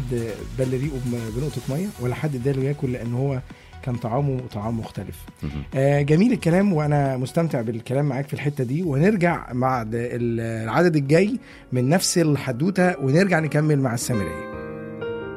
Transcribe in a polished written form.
بل ريقه بنقطه ميه، ولا حد اداله ياكل لان هو كان طعامه مختلف. جميل الكلام، وانا مستمتع بالكلام معاك في الحته دي، ونرجع مع العدد الجاي من نفس الحدوته ونرجع نكمل مع السامريه.